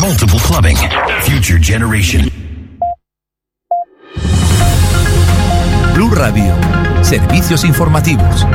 Multiple clubbing. Future generation. Blu Radio. Servicios informativos.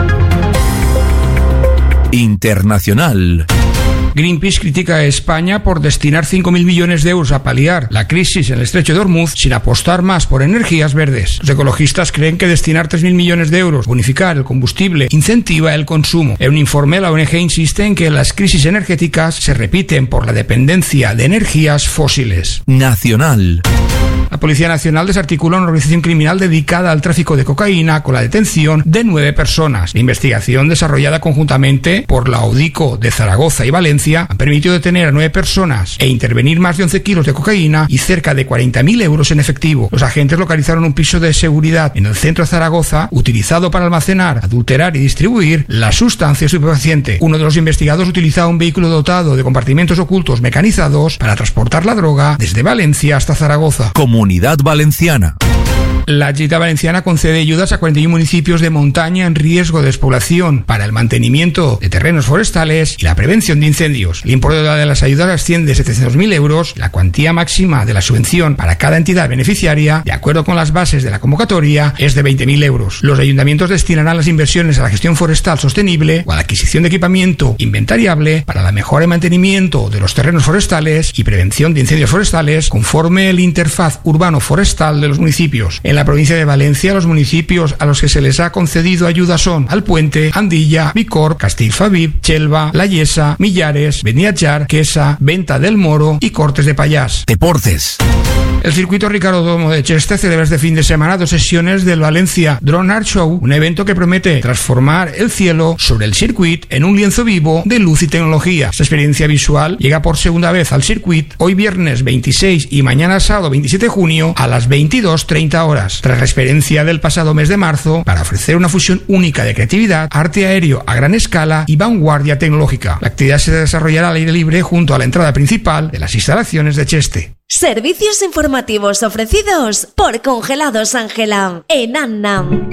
Internacional. Greenpeace critica a España por destinar 5.000 millones de euros a paliar la crisis en el estrecho de Hormuz sin apostar más por energías verdes. Los ecologistas creen que destinar 3.000 millones de euros a bonificar el combustible incentiva el consumo. En un informe, la ONG insiste en que las crisis energéticas se repiten por la dependencia de energías fósiles. Nacional. La Policía Nacional desarticula una organización criminal dedicada al tráfico de cocaína con la detención de 9 personas. La investigación, desarrollada conjuntamente por la Audico de Zaragoza y Valencia, ha permitido detener a 9 personas e intervenir más de 11 kilos de cocaína y cerca de 40.000 euros en efectivo. Los agentes localizaron un piso de seguridad en el centro de Zaragoza utilizado para almacenar, adulterar y distribuir la sustancia estupefaciente. Uno de los investigados utilizaba un vehículo dotado de compartimentos ocultos mecanizados para transportar la droga desde Valencia hasta Zaragoza. Comunidad Valenciana. La Generalitat Valenciana concede ayudas a 41 municipios de montaña en riesgo de despoblación para el mantenimiento de terrenos forestales y la prevención de incendios. El importe de las ayudas asciende a 700.000 euros. La cuantía máxima de la subvención para cada entidad beneficiaria, de acuerdo con las bases de la convocatoria, es de 20.000 euros. Los ayuntamientos destinarán las inversiones a la gestión forestal sostenible o a la adquisición de equipamiento inventariable para la mejora y mantenimiento de los terrenos forestales y prevención de incendios forestales, conforme el interfaz urbano-forestal de los municipios. En la provincia de Valencia, los municipios a los que se les ha concedido ayuda son Alpuente, Andilla, Bicorb, Castellfabib, Chelva, La Yesa, Millares, Beniatjar, Quesa, Venta del Moro y Cortes de Pallars. Deportes. El circuito Ricardo Domo de Cheste celebra este fin de semana 2 sesiones del Valencia Drone Art Show, un evento que promete transformar el cielo sobre el circuit en un lienzo vivo de luz y tecnología. Esta experiencia visual llega por segunda vez al circuit hoy viernes 26 y mañana sábado 27 de junio a las 22:30 horas, tras la experiencia del pasado mes de marzo, para ofrecer una fusión única de creatividad, arte aéreo a gran escala y vanguardia tecnológica. La actividad se desarrollará al aire libre junto a la entrada principal de las instalaciones de Cheste. Servicios informativos ofrecidos por Congelados Ángela en Annam.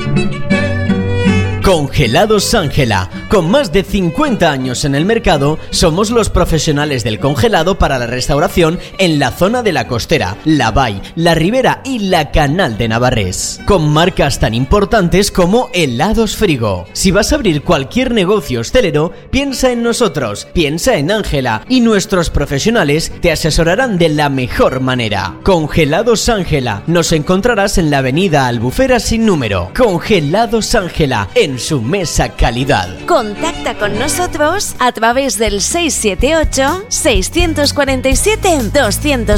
Congelados Ángela. Con más de 50 años en el mercado, somos los profesionales del congelado para la restauración en la zona de la Costera, la Vall, la Ribera y la Canal de Navarrés. Con marcas tan importantes como Helados Frigo. Si vas a abrir cualquier negocio hostelero, piensa en nosotros, piensa en Ángela, y nuestros profesionales te asesorarán de la mejor manera. Congelados Ángela. Nos encontrarás en la avenida Albufera sin número. Congelados Ángela, en su mesa calidad. Contacta con nosotros a través del 678 647 200